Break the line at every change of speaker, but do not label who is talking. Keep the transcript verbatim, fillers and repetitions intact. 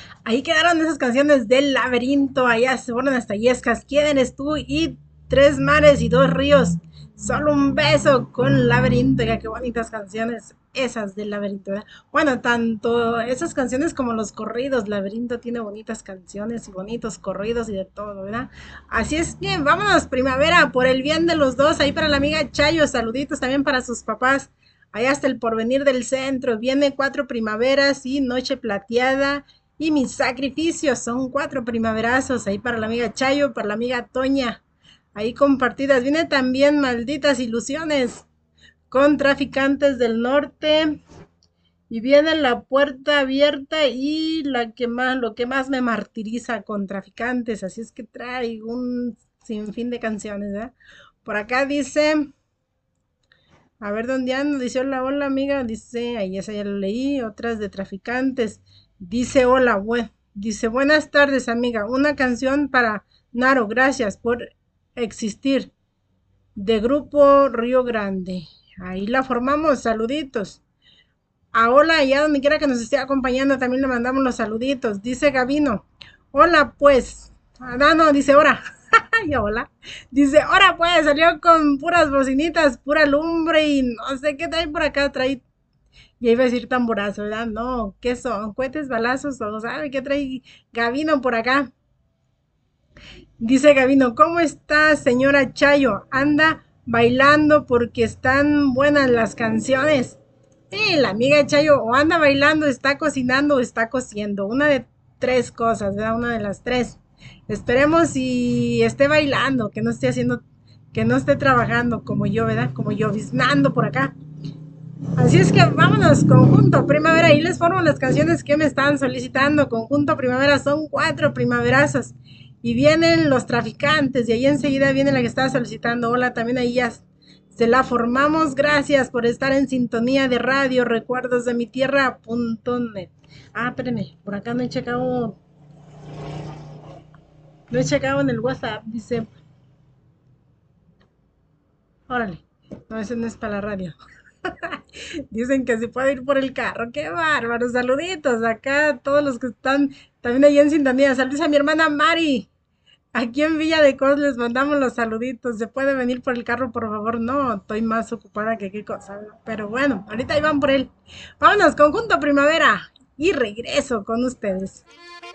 Ahí quedaron esas canciones del laberinto. Allá se fueron hasta Yescas. ¿Quién eres tú? Y tres mares y dos ríos. Solo un beso con laberinto. Ya qué bonitas canciones esas del laberinto, ¿verdad? Bueno, tanto esas canciones como los corridos. Laberinto tiene bonitas canciones y bonitos corridos y de todo, ¿verdad? Así es que vámonos, primavera, por el bien de los dos. Ahí para la amiga Chayo. Saluditos también para sus papás. Allá hasta el porvenir del centro. Viene cuatro primaveras y noche plateada. Y mis sacrificios son cuatro primaverazos ahí para la amiga Chayo, para la amiga Toña. Ahí compartidas. Viene también malditas ilusiones con traficantes del norte. Y viene la puerta abierta y la que más, lo que más me martiriza con traficantes. Así es que trae un sinfín de canciones, ¿eh? Por acá dice, a ver dónde ando, dice hola, hola amiga, dice, ahí esa ya lo leí, otras de traficantes, dice hola, buen, dice buenas tardes amiga, una canción para Naro, gracias por existir, de Grupo Río Grande, ahí la formamos, saluditos, a hola, allá donde quiera que nos esté acompañando también le mandamos los saluditos, dice Gavino, hola pues, ah, no, no, dice hola, ay, hola. Dice, ahora pues, salió con puras bocinitas, pura lumbre y no sé qué trae por acá, trae, ya iba a decir tamborazo, ¿verdad? No, ¿qué son? ¿Cohetes, balazos? O sabe qué trae Gavino por acá? Dice Gavino, ¿cómo está señora Chayo? Anda bailando porque están buenas las canciones. Sí, la amiga Chayo o anda bailando, está cocinando o está cociendo. Una de tres cosas, ¿verdad? Una de las tres. Esperemos y esté bailando, que no esté haciendo, que no esté trabajando como yo, ¿verdad? Como yo, biznando por acá. Así es que vámonos, conjunto primavera. Y les formo las canciones que me están solicitando. Conjunto primavera, son cuatro primaverazos. Y vienen los traficantes. Y ahí enseguida viene la que estaba solicitando. Hola, también ahí ya se la formamos. Gracias por estar en sintonía de radio. Recuerdos de mi tierra punto net. Ah, espérenme, por acá no he checado. No he checado en el WhatsApp. Dice, órale. No, ese no es para la radio. Dicen que se puede ir por el carro. ¡Qué bárbaro! Saluditos acá a todos los que están también ahí en sintonía. Saludos a mi hermana Mari. Aquí en Villa de Cos les mandamos los saluditos. ¿Se puede venir por el carro, por favor? No, estoy más ocupada que qué cosa. Pero bueno, ahorita ahí van por él. Vámonos, conjunto primavera. Y regreso con ustedes.